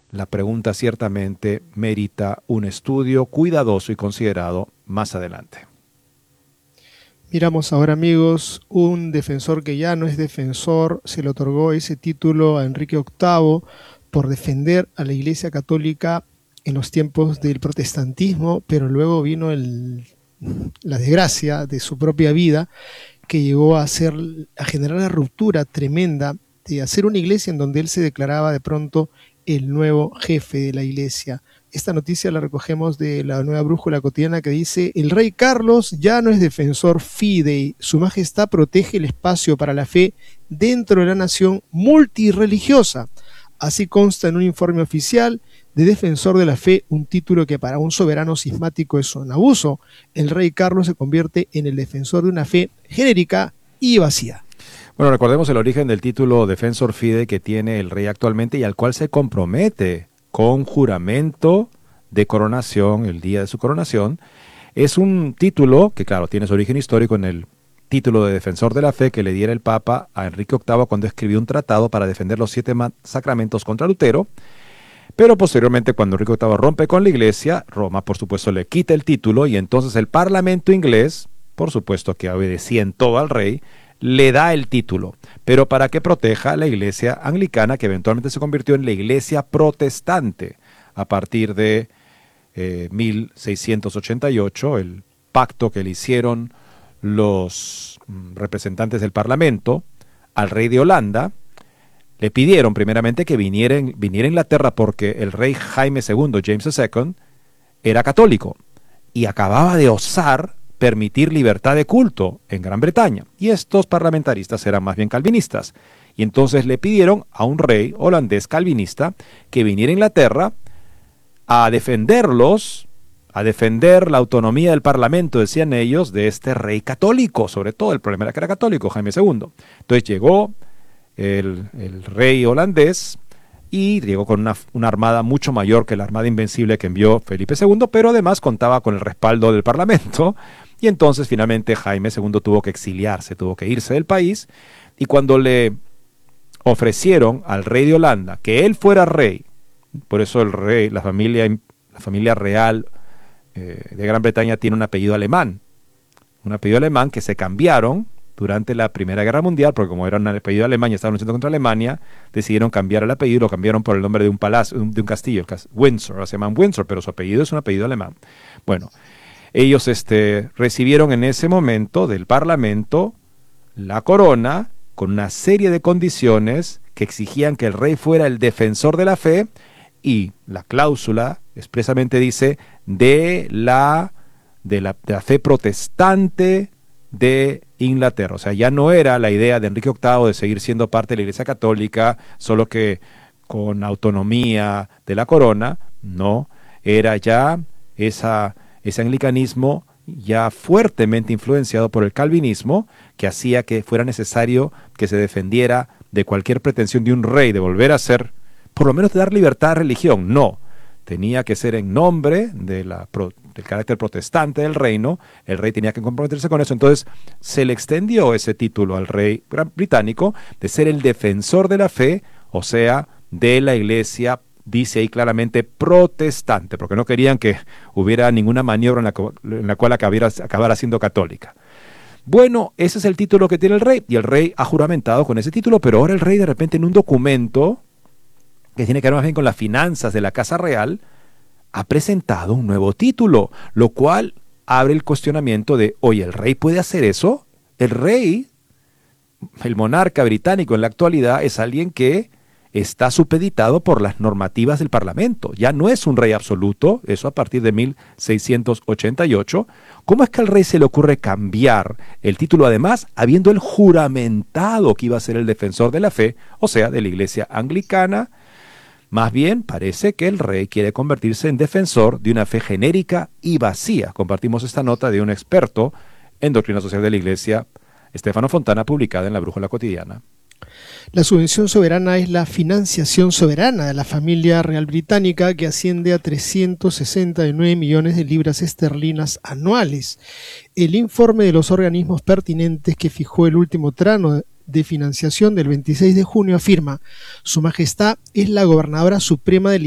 La pregunta ciertamente merita un estudio cuidadoso y considerado más adelante. Miramos ahora, amigos, un defensor que ya no es defensor, se le otorgó ese título a Enrique VIII por defender a la Iglesia Católica en los tiempos del protestantismo, pero luego vino la desgracia de su propia vida, que llegó a generar la ruptura tremenda de hacer una iglesia en donde él se declaraba de pronto el nuevo jefe de la iglesia. Esta noticia la recogemos de la Nueva Brújula Cotidiana, que dice: el rey Carlos ya no es defensor fidei, su majestad protege el espacio para la fe dentro de la nación multirreligiosa. Así consta en un informe oficial de defensor de la fe, un título que para un soberano cismático es un abuso. El rey Carlos se convierte en el defensor de una fe genérica y vacía. Bueno, recordemos el origen del título Defensor Fidei que tiene el rey actualmente y al cual se compromete con juramento de coronación el día de su coronación. Es un título que, claro, tiene su origen histórico en el título de Defensor de la Fe que le diera el Papa a Enrique VIII cuando escribió un tratado para defender los 7 sacramentos contra Lutero. Pero posteriormente, cuando Enrique VIII rompe con la Iglesia, Roma, por supuesto, le quita el título y entonces el Parlamento inglés, por supuesto que obedecía en todo al rey, le da el título, pero para que proteja a la Iglesia anglicana, que eventualmente se convirtió en la Iglesia protestante a partir de 1688, el pacto que le hicieron los representantes del Parlamento al rey de Holanda. Le pidieron primeramente que viniera a Inglaterra porque el rey Jaime II, James II, era católico y acababa de osar permitir libertad de culto en Gran Bretaña. Y estos parlamentaristas eran más bien calvinistas. Y entonces le pidieron a un rey holandés calvinista que viniera a Inglaterra a defenderlos, a defender la autonomía del Parlamento, decían ellos, de este rey católico. Sobre todo el problema era que era católico, Jaime II. Entonces llegó el rey holandés y llegó con una armada mucho mayor que la armada invencible que envió Felipe II, pero además contaba con el respaldo del Parlamento. Y entonces finalmente Jaime II tuvo que exiliarse, tuvo que irse del país, y cuando le ofrecieron al rey de Holanda que él fuera rey, por eso el rey, la familia real de Gran Bretaña tiene un apellido alemán que se cambiaron durante la Primera Guerra Mundial, porque como era un apellido alemán y estaban luchando contra Alemania, decidieron cambiar el apellido, lo cambiaron por el nombre de un palacio, de un castillo, Windsor, ahora se llaman Windsor, pero su apellido es un apellido alemán. Bueno, ellos recibieron en ese momento del Parlamento la corona con una serie de condiciones que exigían que el rey fuera el defensor de la fe, y la cláusula expresamente dice de la fe protestante de Inglaterra. O sea, ya no era la idea de Enrique VIII de seguir siendo parte de la Iglesia Católica, solo que con autonomía de la corona. No, era ya ese anglicanismo ya fuertemente influenciado por el calvinismo, que hacía que fuera necesario que se defendiera de cualquier pretensión de un rey de volver a ser, por lo menos de dar libertad a religión. No, tenía que ser en nombre del carácter protestante del reino. El rey tenía que comprometerse con eso. Entonces se le extendió ese título al rey británico de ser el defensor de la fe, o sea, de la Iglesia, dice ahí claramente, protestante, porque no querían que hubiera ninguna maniobra en la cual acabara siendo católica. Bueno, ese es el título que tiene el rey, y el rey ha juramentado con ese título, pero ahora el rey de repente en un documento que tiene que ver más bien con las finanzas de la Casa Real, ha presentado un nuevo título, lo cual abre el cuestionamiento de, oye, ¿el rey puede hacer eso? El rey, el monarca británico en la actualidad, es alguien que está supeditado por las normativas del Parlamento. Ya no es un rey absoluto, eso a partir de 1688. ¿Cómo es que al rey se le ocurre cambiar el título, además, habiendo él juramentado que iba a ser el defensor de la fe, o sea, de la Iglesia anglicana? Más bien, parece que el rey quiere convertirse en defensor de una fe genérica y vacía. Compartimos esta nota de un experto en doctrina social de la Iglesia, Stefano Fontana, publicada en la Brújula Cotidiana. La subvención soberana es la financiación soberana de la familia real británica, que asciende a 369 millones de libras esterlinas anuales. El informe de los organismos pertinentes que fijó el último tramo de financiación del 26 de junio afirma: Su Majestad es la gobernadora suprema del